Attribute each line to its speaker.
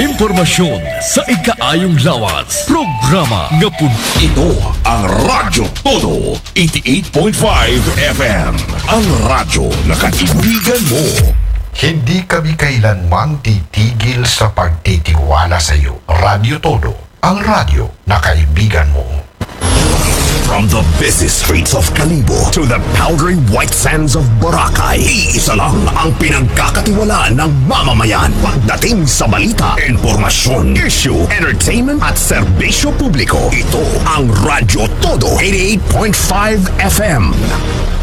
Speaker 1: Impormasyon sa ikaayong lawas. Programa nga
Speaker 2: Ito ang Radyo Todo 88.5 FM. Ang radyo na kaibigan mo.
Speaker 3: Hindi kami kailanman titigil sa pagtitiwala sa iyo. Radyo Todo, ang radyo na kaibigan mo.
Speaker 2: From the busy streets of Kalibo to the powdery white sands of Boracay, iisa lang ang pinagkakatiwalaan ng mamamayan pagdating sa balita, impormasyon, issue, entertainment at serbisyo publiko. Ito ang Radyo Todo 88.5 FM.